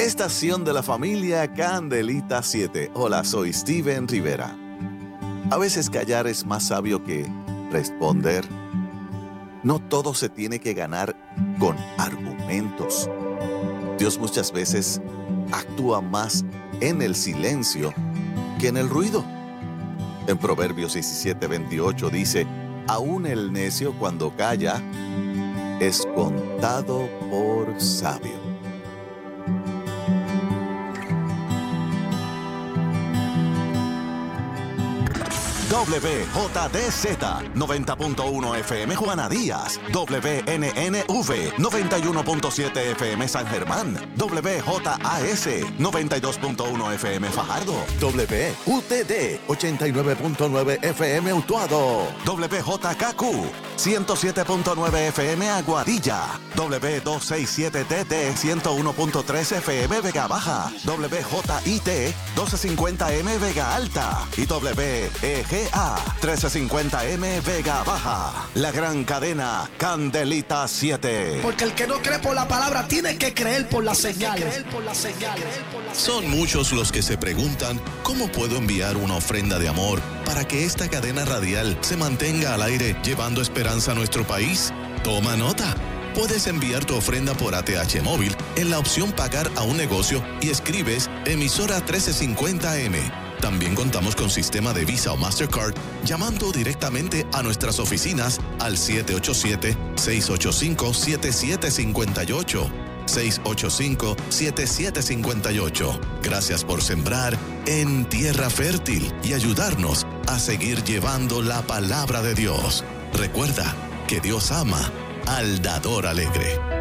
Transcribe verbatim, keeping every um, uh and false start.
estación de la familia Candelita siete. Hola, soy Steven Rivera. A veces callar es más sabio que responder. No todo se tiene que ganar con argumentos. Dios muchas veces actúa más en el silencio que en el ruido. En Proverbios diecisiete veintiocho dice: aún el necio cuando calla es contado por sabio. W J D Z noventa punto uno F M Juana Díaz, W N N V noventa y uno punto siete F M San Germán, W J A S noventa y dos punto uno F M Fajardo, W U T D ochenta y nueve punto nueve F M Utuado, W J K Q ciento siete punto nueve F M Aguadilla, W doscientos sesenta y siete T T ciento uno punto tres F M Vega Baja, W J I T doce cincuenta M Vega Alta y W E G A trece cincuenta M Vega Baja. La gran cadena Candelita siete. Porque el que no cree por la palabra tiene que creer por las señales. Son muchos los que se preguntan cómo puedo enviar una ofrenda de amor para que esta cadena radial se mantenga al aire llevando esperanza a nuestro país. Toma nota. Puedes enviar tu ofrenda por A T H móvil en la opción pagar a un negocio y escribes emisora trece cincuenta M. También contamos con sistema de Visa o Mastercard llamando directamente a nuestras oficinas al siete ocho siete, seis ocho cinco, siete siete cinco ocho. seis ocho cinco, siete siete cinco ocho. Gracias por sembrar en tierra fértil y ayudarnos a seguir llevando la palabra de Dios. Recuerda que Dios ama al dador alegre.